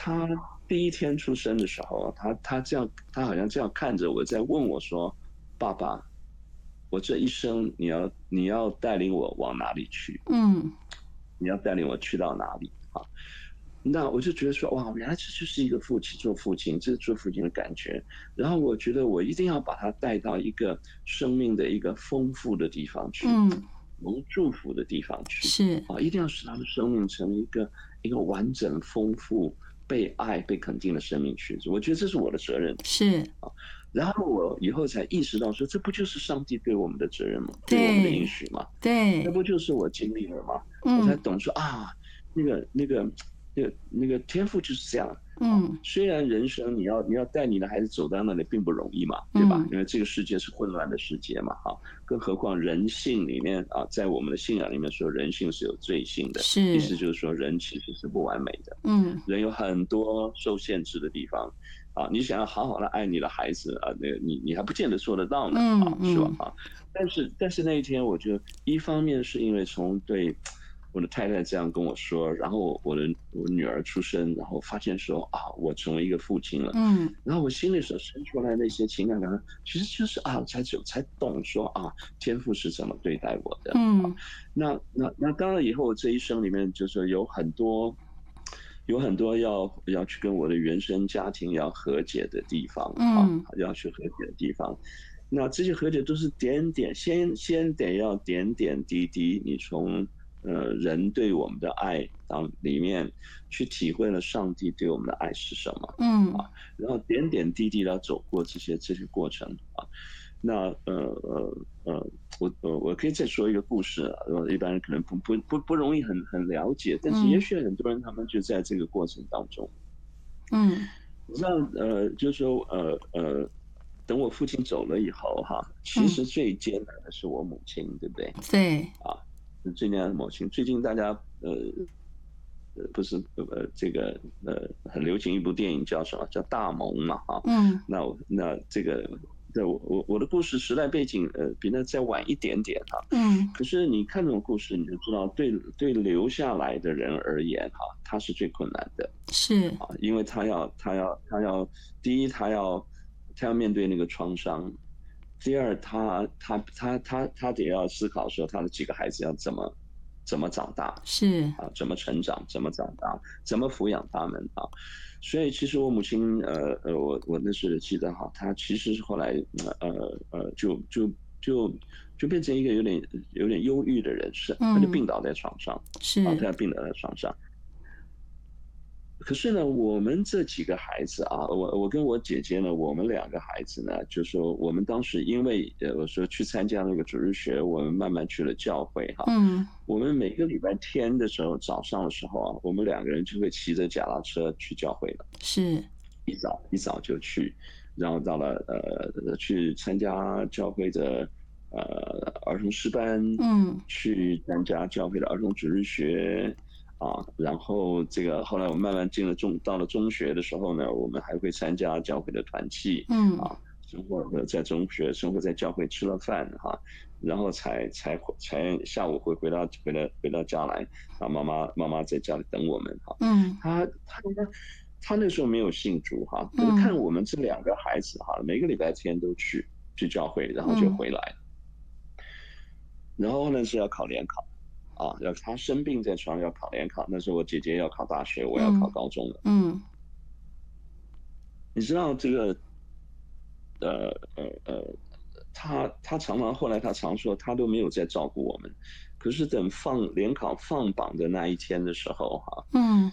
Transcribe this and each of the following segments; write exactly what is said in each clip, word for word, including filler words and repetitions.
他第一天出生的时候，他他这样，他好像这样看着我，在问我说：“爸爸，我这一生你要你要带领我往哪里去？ 嗯， 你要带领我去到哪里？”啊，那我就觉得说，哇，原来这就是一个父亲做父亲，这是做父亲的感觉。然后我觉得我一定要把他带到一个生命的一个丰富的地方去， 嗯， 蒙祝福的地方去， 是， 啊，一定要使他的生命成为一个一个完整、丰富、被爱、被肯定的生命去。我觉得这是我的责任。 是， 然后我以后才意识到说，这不就是上帝对我们的责任吗？对我们的应对， 许吗？那对， 不就是我经历了吗？我才嗯， 懂说啊，那个那个那个那个天赋就是这样。啊， 嗯， 虽然人生你要你要带你的孩子走到那里并不容易嘛，对吧？ 嗯， 因为这个世界是混乱的世界嘛，哈，更何况人性里面啊，在我们的信仰里面说，人性是有罪性的，意是， 思就是说人其实是不完美的， 嗯， 人有很多受限制的地方。啊，你想要好好的爱你的孩子啊，那个你你还不见得做得到呢，啊， 嗯， 是吧？ 嗯， 啊，但是但是那一天，我就一方面是因为从对我的太太这样跟我说，然后我的我女儿出生，然后发现说啊，我成为一个父亲了， 嗯， 然后我心里所生出来的一些情感感受，其实就是啊，才才懂说啊，天父是怎么对待我的啊。 嗯， 那那那当然以后这一生里面就是有很多。有很多要要去跟我的原生家庭要和解的地方啊， 嗯， 要去和解的地方。那这些和解都是点点，先先得要点点滴滴，你从呃人对我们的爱当里面去体会了上帝对我们的爱是什么嗯， 啊，然后点点滴滴的走过这些这些过程啊。那呃呃呃，我我我可以再说一个故事啊，呃一般人可能不不不不容易很很了解，但是也嗯， 许很多人他们就在这个过程当中。 嗯， 那呃，就是说呃呃，等我父亲走了以后哈，其嗯， 实最艰难的是我母亲，对不对？ 对， 啊，最艰难的母亲。最近大家呃呃不是呃这个呃很流行一部电影叫什么？叫《大萌》嘛哈。 嗯， 那我那这个。对我我我的故事时代背景呃比那再晚一点点哈， 嗯， 可是你看这种故事你就知道对对留下来的人而言哈，他是最困难的。 是， 啊，因为他要他要他要第一他要他要面对那个创伤，第二他他他他他得要思考说他的几个孩子要怎么怎么长大， 是， 啊，怎么成长，怎么长大，怎么抚养他们啊。所以其实我母亲，呃呃，我我那时候记得哈，她其实是后来，呃呃，就就就就变成一个有点有点忧郁的人士，她就嗯， 病倒在床上，啊，她是， 要病倒在床上。可是呢，我们这几个孩子啊，我我跟我姐姐呢，我们两个孩子呢，就说我们当时因为呃，我说去参加那个主日学，我们慢慢去了教会哈。 嗯， 我们每个礼拜天的时候，早上的时候啊，我们两个人就会骑着脚踏车去教会了， 是， 一早一早就去，然后到了呃去参加教会的呃儿童诗班， 嗯， 去参加教会的儿童主日学。啊，然后这个后来我们慢慢进了中，到了中学的时候呢，我们还会参加教会的团契。 嗯， 啊，生活的在中学，生活在教会吃了饭哈，然后才才才下午会回到回到回到家来，啊，妈妈妈妈在家里等我们哈。 嗯， 他他他那时候没有信主哈，可是看嗯， 我们这两个孩子哈，每个礼拜天都去去教会，然后就嗯， 回来，然后呢是要考联考。啊，要他生病在床上要考联考，那时候我姐姐要考大学，我要考嗯， 高中了。 嗯， 你知道这个呃呃呃，他他常常后来他常说他都没有在照顾我们，可是等放联考放榜的那一天的时候哈、 嗯，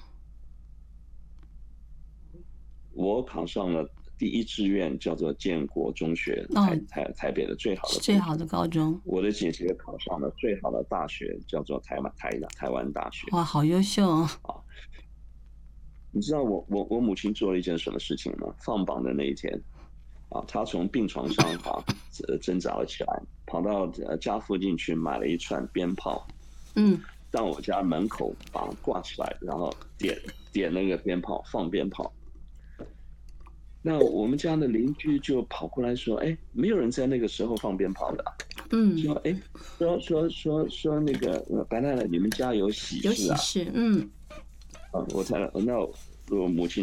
我考上了第一志愿叫做建国中学，台哦， 台台北的最好的中学。 是最好的高中， 我的姐姐考上了最好的大学，叫做台湾台台湾大学。 哇，好优秀哦， 啊，你知道我我我母亲做了一件什么事情吗？放榜的那一天，啊，她从病床上哈呃挣扎了起来，跑到呃家附近去买了一串鞭炮， 嗯， 到我家门口把它挂起来，然后点点那个鞭炮，放鞭炮。那我们家的邻居就跑过来说：“哎，没有人在那个时候放鞭炮的啊。” 嗯， 说：“哎，说说说说那个呃白太太，你们家有喜有事啊？” 喜事，嗯。 啊，我才那我母亲